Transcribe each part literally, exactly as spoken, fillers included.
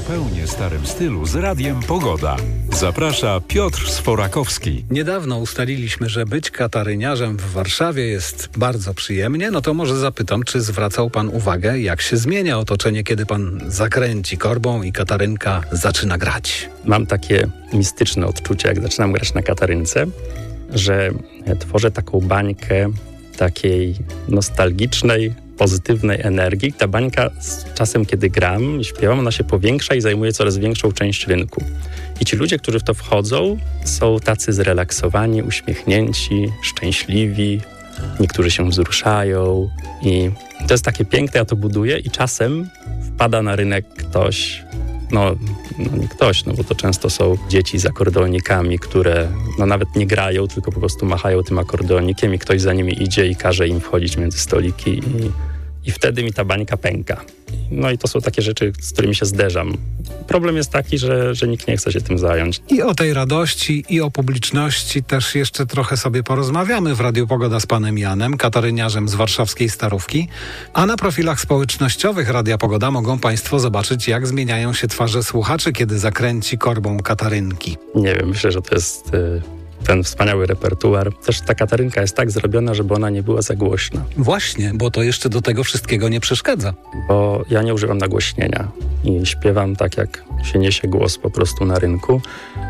zupełnie starym stylu z Radiem Pogoda. Zaprasza Piotr Sforakowski. Niedawno ustaliliśmy, że być kataryniarzem w Warszawie jest bardzo przyjemnie. No to może zapytam, czy zwracał pan uwagę, jak się zmienia otoczenie, kiedy pan zakręci korbą i katarynka zaczyna grać? Mam takie mistyczne odczucie, jak zaczynam grać na katarynce, że tworzę taką bańkę takiej nostalgicznej, pozytywnej energii. Ta bańka z czasem, kiedy gram i śpiewam, ona się powiększa i zajmuje coraz większą część rynku. I ci ludzie, którzy w to wchodzą, są tacy zrelaksowani, uśmiechnięci, szczęśliwi. Niektórzy się wzruszają i to jest takie piękne, ja to buduję i czasem wpada na rynek ktoś, no, no nie ktoś, no bo to często są dzieci z akordeonikami, które no nawet nie grają, tylko po prostu machają tym akordeonikiem i ktoś za nimi idzie i każe im wchodzić między stoliki i, i wtedy mi ta bańka pęka. No i to są takie rzeczy, z którymi się zderzam. Problem jest taki, że, że nikt nie chce się tym zająć. I o tej radości, i o publiczności też jeszcze trochę sobie porozmawiamy w Radiu Pogoda z panem Janem, kataryniarzem z warszawskiej Starówki. A na profilach społecznościowych Radia Pogoda mogą państwo zobaczyć, jak zmieniają się twarze słuchaczy, kiedy zakręci korbą katarynki. Nie wiem, myślę, że to jest y, ten wspaniały repertuar. Też ta katarynka jest tak zrobiona, żeby ona nie była za głośna. Właśnie, bo to jeszcze do tego wszystkiego nie przeszkadza. Bo ja nie używam nagłośnienia i śpiewam tak, jak się niesie głos po prostu na rynku.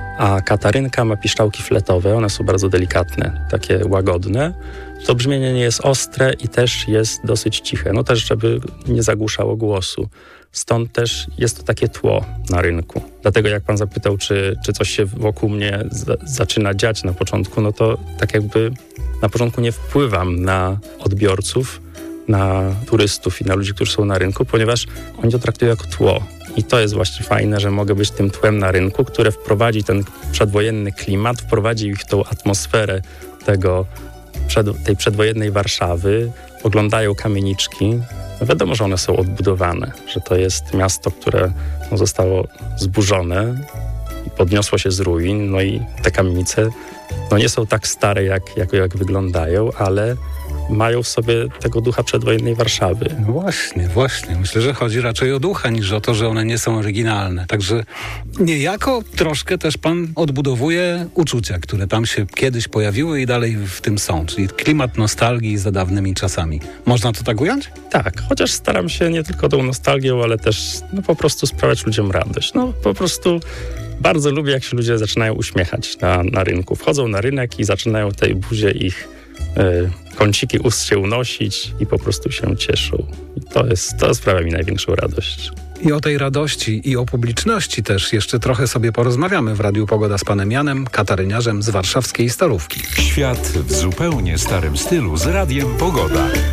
A katarynka ma piszczałki fletowe, one są bardzo delikatne, takie łagodne. To brzmienie nie jest ostre i też jest dosyć ciche. No też, żeby nie zagłuszało głosu. Stąd też jest to takie tło na rynku. Dlatego jak pan zapytał, czy, czy coś się wokół mnie za, zaczyna dziać na początku, no to tak jakby na początku nie wpływam na odbiorców, na turystów i na ludzi, którzy są na rynku, ponieważ oni to traktują jako tło. I to jest właśnie fajne, że mogę być tym tłem na rynku, które wprowadzi ten przedwojenny klimat, wprowadzi ich w tą atmosferę tego, przed, tej przedwojennej Warszawy. Oglądają kamieniczki. No wiadomo, że one są odbudowane, że to jest miasto, które no, zostało zburzone i podniosło się z ruin. No i te kamienice no, nie są tak stare, jak, jak, jak wyglądają, ale mają w sobie tego ducha przedwojennej Warszawy. No właśnie, właśnie. Myślę, że chodzi raczej o ducha, niż o to, że one nie są oryginalne. Także niejako troszkę też pan odbudowuje uczucia, które tam się kiedyś pojawiły i dalej w tym są. Czyli klimat nostalgii za dawnymi czasami. Można to tak ująć? Tak, chociaż staram się nie tylko tą nostalgią, ale też no, po prostu sprawiać ludziom radość. No po prostu bardzo lubię, jak się ludzie zaczynają uśmiechać na, na rynku. Wchodzą na rynek i zaczynają tej buzie ich y, kąciki ust się unosić i po prostu się cieszą. I to jest, to sprawia mi największą radość. I o tej radości i o publiczności też jeszcze trochę sobie porozmawiamy w Radiu Pogoda z panem Janem, kataryniarzem z warszawskiej Starówki. Świat w zupełnie starym stylu z Radiem Pogoda.